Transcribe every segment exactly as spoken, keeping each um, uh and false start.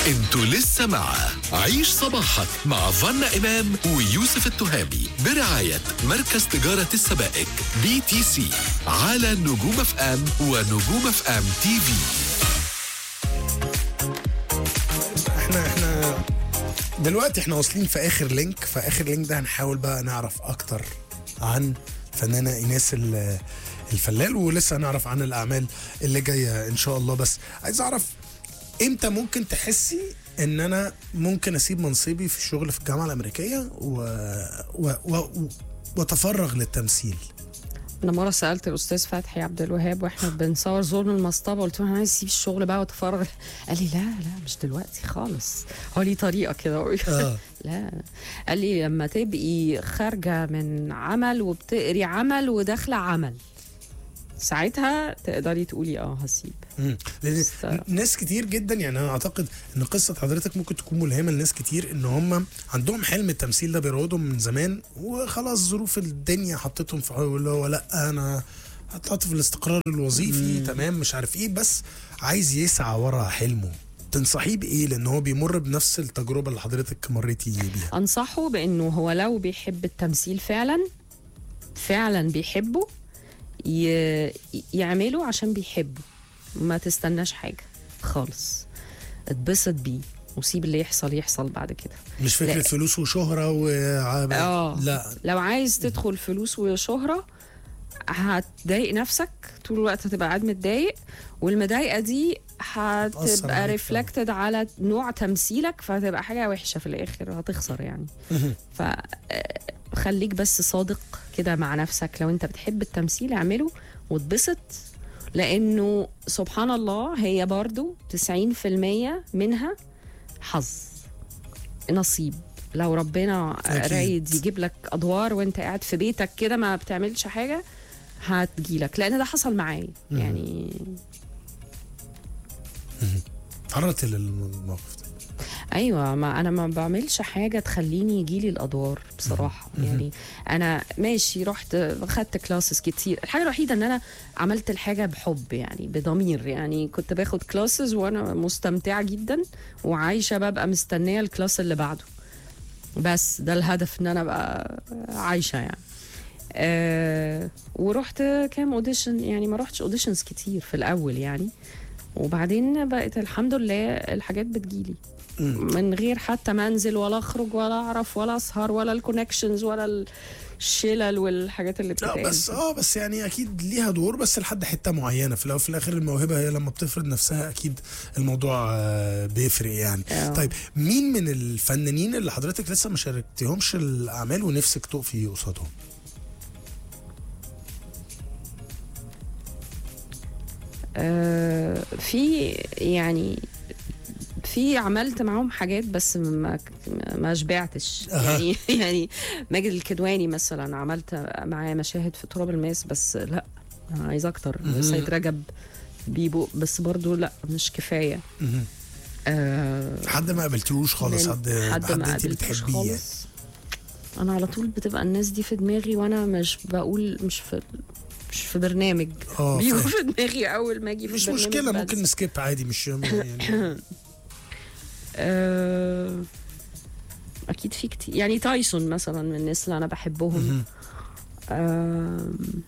انتوا لسه مع عيش صباحك مع فانا إمام ويوسف التهامي برعاية مركز تجارة السبائك بي تي سي على نجوم اف ام ونجوم اف ام تي في. احنا احنا دلوقتي احنا واصلين في اخر لينك، في اخر لينك ده هنحاول بقى نعرف اكتر عن فنانة ايناس الفلال، ولسه هنعرف عن الاعمال اللي جايه ان شاء الله. بس عايز اعرف امتى ممكن تحسي ان انا ممكن اسيب منصبي في الشغل في الجامعه الامريكيه و... و... و... واتفرغ للتمثيل؟ انا مره سالت الاستاذ فتحي عبد الوهاب واحنا بنصور زور من المصطبه، قلت له انا عايز اسيب الشغل بقى واتفرغ. قال لي لا لا مش دلوقتي خالص، هو ليه طريقه كده. آه. لا، قال لي لما تبقي خارجه من عمل وبتقري عمل وداخله عمل ساعتها تقدري تقولي اه هسيب. امم لان ناس كتير جدا، يعني انا اعتقد ان قصه حضرتك ممكن تكون ملهمه لناس كتير، ان هم عندهم حلم التمثيل ده بيراودهم من زمان، وخلاص ظروف الدنيا حطتهم في اللي هو لا انا هتحط في الاستقرار الوظيفي مم. تمام مش عارف ايه، بس عايز يسعى ورا حلمه. تنصحيه بايه لان هو بيمر بنفس التجربه اللي حضرتك مريتي بيها؟ انصحه بانه هو لو بيحب التمثيل فعلا فعلا بيحبه ي... يعمله عشان بيحبه، ما تستناش حاجة خالص، اتبسط بيه وسيب اللي يحصل يحصل بعد كده. مش فكرة لا. فلوس وشهرة و اه لا، لو عايز تدخل فلوس وشهرة هتضايق نفسك طول الوقت، هتبقى قاعد متضايق، والمضايقة دي هتبقى ريفلكتد على نوع تمثيلك، فهتبقى حاجة وحشة في الآخر، هتخسر يعني. فخليك بس صادق كده مع نفسك، لو انت بتحب التمثيل اعمله واتبسط، لأنه سبحان الله هي برضو تسعين في المية منها حظ نصيب. لو ربنا رايد يجيب لك أدوار وانت قاعد في بيتك كده ما بتعملش حاجة هتجيلك، لأن ده حصل معايا يعني. تعرضت للموقف ده؟ ايوه، ما انا ما بعملش حاجه تخليني يجيلي الادوار بصراحه. يعني انا ماشي رحت خدت كلاسز كتير، الحاجه الوحيده ان انا عملت الحاجه بحب يعني بضمير، يعني كنت باخد كلاسز وانا مستمتعه جدا وعايشه ببقى مستنيه الكلاس اللي بعده، بس ده الهدف ان انا ابقى عايشه يعني. أه ورحت كام اوديشن، يعني ما رحتش اوديشنز كتير في الاول يعني، وبعدين بقت الحمد لله الحاجات بتجيلي من غير حتى ما انزل ولا اخرج ولا اعرف ولا اسهر ولا الكونكشنز ولا الشلل والحاجات اللي بتتقال. لا بس اه بس يعني اكيد ليها دور، بس لحد حته معينه، في الاول في الاخر الموهبه هي لما بتفرض نفسها اكيد الموضوع آه بيفرق يعني. أوه. طيب مين من الفنانين اللي حضرتك لسه ما شاركتيهمش الاعمال ونفسك تقفي قصادهم؟ آه في يعني في عملت معاهم حاجات بس ما ما شبعتش يعني. يعني ماجد الكدواني مثلا عملت معاه مشاهد في تراب الماس، بس لا انا عايز اكتر. سيد رجب، بيبو، بس برضو لا مش كفايه. آه حد ما قابلتوش خالص؟ حد حد, حد ما انت بتحبيه يعني؟ انا على طول بتبقى الناس دي في دماغي وانا مش بقول، مش في مش في برنامج بيجوا في دماغي اول ما اجي في مش برنامج. مشكله بس. ممكن نسكيب عادي، مش يعني أه اكيد في كتير يعني. تايسون مثلا من الناس اللي انا بحبهم. أه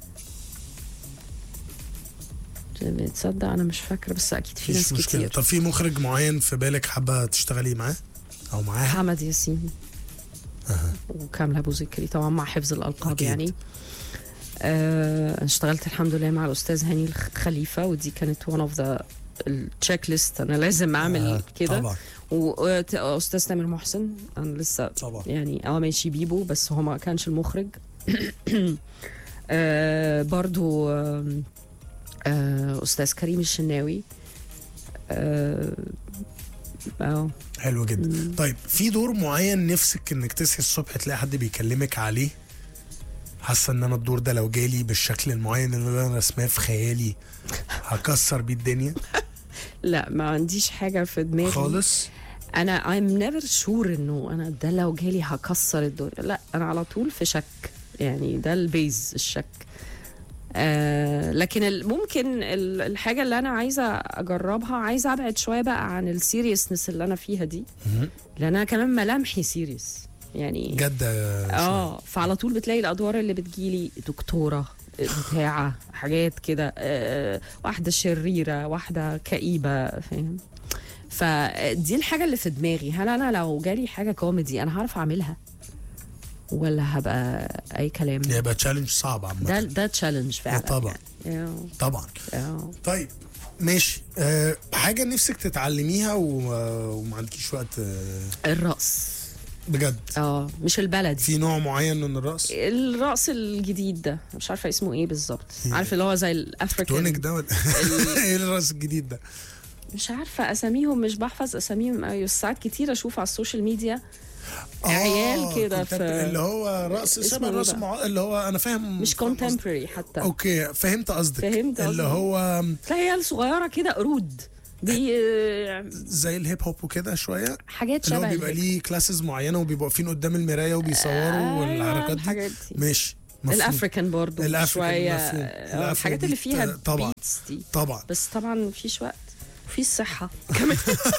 تصدق انا مش فاكره، بس اكيد في ناس مشكلة. كتير. طب في مخرج معين في بالك حابه تشتغلي معاه او معاه؟ حمد ياسين أه. وكامل ابو ذكري طبعا مع حفظ الالقاب أكيد. يعني أه اشتغلت الحمد لله مع الاستاذ هاني الخليفه، ودي كانت one of the التشيك ليست، انا لازم اعمل آه كده. واستاذ تامر محسن انا لسه طبعا. يعني اه ماشي بيبو بس هو ما كانش المخرج. آه برضو آه استاذ كريم الشناوي. اه آه. حلو جدا. مم. طيب في دور معين نفسك انك تصحي الصبح تلاقي حد بيكلمك عليه، حاسه ان انا الدور ده لو جالي بالشكل المعين اللي انا رسماه في خيالي هكسر بيه الدنيا؟ لا ما عنديش حاجه في دماغي خالص. انا I'm never sure انه انا ده لو جالي هكسر الدنيا، لا انا على طول في شك يعني، ده البيز الشك. آه لكن ال- ممكن ال- الحاجه اللي انا عايزه اجربها، عايزه ابعد شويه بقى عن السيريسنس اللي انا فيها دي، لان انا كمان ملامحي سيريس يعني. جد اه فعلى طول بتلاقي الادوار اللي بتجيلي دكتوره بتاعه حاجات كده، آه واحده شريره، واحده كئيبه، فاهم؟ فدي الحاجه اللي في دماغي. هل انا لو جالي حاجه كوميدي انا هعرف اعملها ولا هبقى اي كلام؟ يبقى تشالنج صعب عامه. ده ده تشالنج فعلا. طبعا يعني. طبعا. اه طيب ماشي. أه حاجه نفسك تتعلميها و- وما عندكيش وقت، أه الرقص. بجد؟ اه مش البلدي، في نوع معين من الرقص؟ الرقص الجديد ده مش عارفه اسمه ايه بالظبط. عارف اللي هو زي الافريكان تونيك ده ولا- ايه الرقص الجديد ده؟ مش عارفه اساميهم، مش بحفظ اساميهم أوي، بس ساعات كتير اشوف على السوشيال ميديا عيال كده كنت في اللي هو رقص اسمه شبه إيه الرقص بقى؟ المع... اللي هو انا فاهم. مش فاهم قصدك. كونتمبرري حتى. اوكي فهمت قصدك. فهمت اللي قصدك. هو تلاقي عيال صغيره كده قرود بي زي الهيب هوب وكده شويه، حاجات اللي شبه هو بيبقى الهيب. ليه كلاسز معينه وبيبقوا واقفين قدام المرايه وبيصوروا أيوة، والحركات دي. الحاجات دي. ماشي مفهوم. الافريكان برضو الأفريكان شويه، مفهوم. آه، الأفرو الحاجات اللي بيت، فيها طبعاً. بيتس دي طبعا. بس طبعا مفيش وقت، مفيش صحه كمان.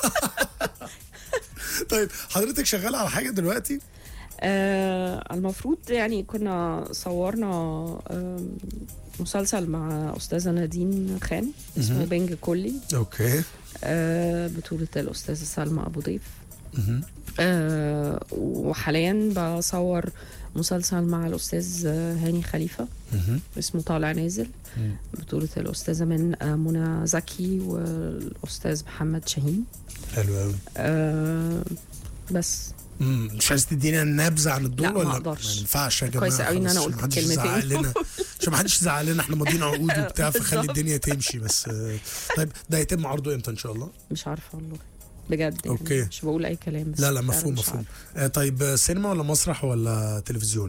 طيب حضرتك شغاله على حاجه دلوقتي؟ آه المفروض يعني كنا صورنا آه مسلسل مع أستاذة نادين خان اسمه بنج كلي، اوكي. آه بطولة الأستاذة سلمى أبو ضيف. مهم. آه وحاليا بصور مسلسل مع الأستاذ هاني خليفة مهم. اسمه طالع نازل، مم. بطولة الأستاذة من آه منى زكي والأستاذ محمد شاهين. حلو قوي. آه بس امم مش عايز تدينا نبذه عن الدور لا، ما ولا أقدرش. ما ينفعش يا جماعه؟ كويس قوي إن خلاص، أنا عشان قلت محدش كلمتين. يزعق لنا، عشان ما حدش يزعق لنا، احنا ماضيين عقود وبتاع، فخلي بالظبط. الدنيا تمشي بس. آه، طيب ده يتم عرضه امتى ان شاء الله؟ مش عارفة والله بجد يعني. أوكي. مش بقول أي كلام بس لا لا فعلا مفهوم مش مفهوم. عارفة. آه طيب آه، سينما ولا مسرح ولا تلفزيون؟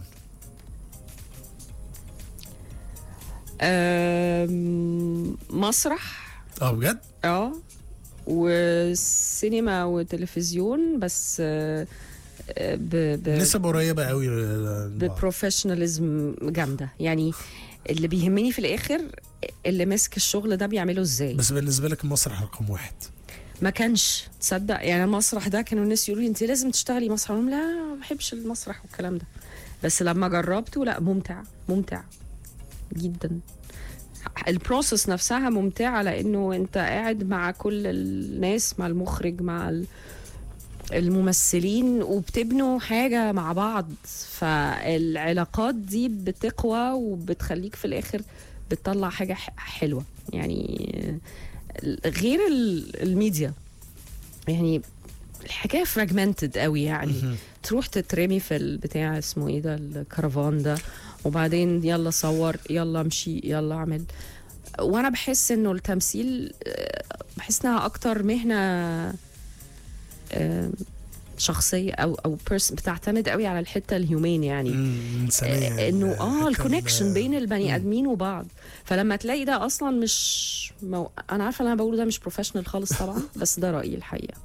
أم، مسرح اه بجد؟ اه وسينما وتلفزيون، بس آه، آه، ب ب نسب قريبه قوي لبعض. ببروفيشناليزم جامده يعني. اللي بيهمني في الاخر اللي ماسك الشغل ده بيعمله ازاي. بس بالنسبه لك المسرح رقم واحد؟ ما كانش تصدق يعني المسرح ده كانوا الناس يقولوا لي انت لازم تشتغلي مسرح، أقول لهم لا ما بحبش المسرح والكلام ده، بس لما جربته لا ممتع ممتع جدا. البروسس نفسها ممتعة لأنه أنت قاعد مع كل الناس، مع المخرج، مع ال- الممثلين، وبتبنوا حاجة مع بعض، فالعلاقات دي بتقوى وبتخليك في الآخر بتطلع حاجة ح- حلوة يعني. غير ال- الميديا يعني الحكاية فراجمنتد قوي يعني. تروح تترمي في البتاع اسمه ايه ده الكرفان ده، وبعدين يلا صور يلا امشي يلا اعمل. وانا بحس انه التمثيل آه، بحس انها اكتر مهنة آه، شخصية او او بيرسون بتعتمد قوي على الحتة الهيومين يعني. امم انسانيه. آه، انه اه الحتة الكونكشن ال- بين البني ادمين وبعض. فلما تلاقي ده اصلا مش مو... انا عارفه اللي انا بقوله ده مش بروفيشنال خالص طبعا، بس ده رايي الحقيقه.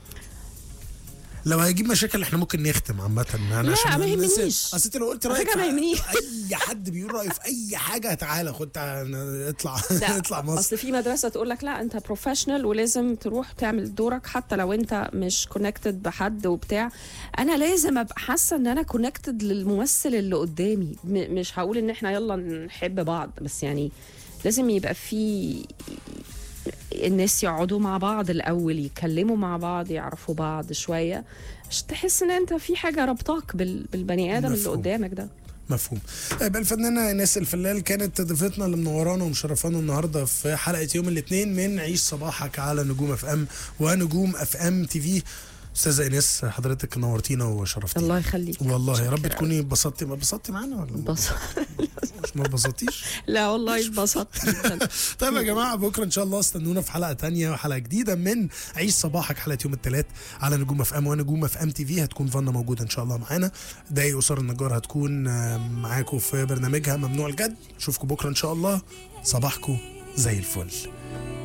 لو هيجيب مشاكل احنا ممكن نختم عامة يعني. لا، عشان ما الناس- يهمنيش. اصل انت لو قلت على رايك فكرة ما في يهمنيش. اي حد بيقول رايه في اي حاجة، تعالى خد تعالى اطلع لا اطلع مصر. اصل في مدرسه تقول لك لا انت بروفيشنال ولازم تروح تعمل دورك حتى لو انت مش كونكتد بحد وبتاع. انا لازم ابقى حاسه ان انا كونكتد للممثل اللي قدامي. م- مش هقول ان احنا يلا نحب بعض، بس يعني لازم يبقى في الناس يقعدوا مع بعض الاول، يتكلموا مع بعض، يعرفوا بعض شويه، عشان تحس ان انت في حاجه ربطاك بال- بالبني ادم اللي مفهوم. قدامك ده. مفهوم. طيب الفنانة ايناس الفلال كانت ضيفتنا اللي منورانا ومشرفانا النهارده في حلقة يوم الاثنين من عيش صباحك على نجوم اف ام ونجوم اف ام تي في. استاذة ايناس حضرتك نورتينا وشرفتينا. الله يخليك. والله يا رب شكرا. تكوني اتبسطتي. ما اتبسطتي معانا ولا ما- بس مش ما اتبسطتيش؟ لا والله اتبسطت جدا. طيب يا جماعه بكره ان شاء الله استنونا في حلقه تانية وحلقه جديده من عيش صباحك، حلقه يوم الثلاث على نجوم اف ام ونجوم اف ام تي في. هتكون فانا موجوده ان شاء الله معانا. دقايق اسر النجار هتكون آه، معاكم في برنامجها ممنوع الجد. اشوفكم بكره ان شاء الله. صباحكم زي الفل.